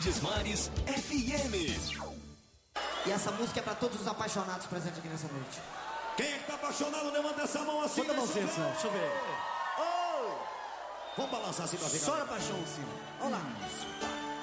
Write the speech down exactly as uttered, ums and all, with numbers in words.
Verdes Mares F M. E essa música é pra todos os apaixonados presentes aqui nessa noite. Quem é que tá apaixonado, levanta essa mão assim. Bota a mãozinha, assim, deixa eu ver. Vamos balançar assim pra ficar. Chora paixão, sim. Vamos lá.